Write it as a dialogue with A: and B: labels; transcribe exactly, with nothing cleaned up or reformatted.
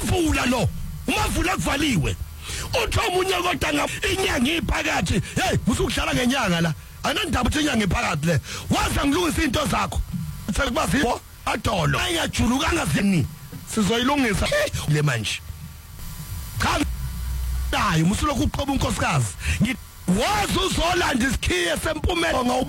A: umavula lo umavula kuvaliwe uthi omunye kodwa nga inyanga iphakathi hey usukudlala ngenyanga la anandaba uthi inyanga iphakathi le waza ngilungisa into zakho sekubazi adolo ayajulukanga zini sizoyilungisa le manje cha hayi musuloku uqoba unkosikazi wazi uzolanda isikhiye sempumela